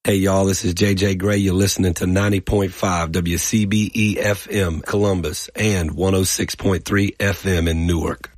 Hey, y'all, this is JJ Gray. You're listening to 90.5 WCBE FM Columbus and 106.3 FM in Newark.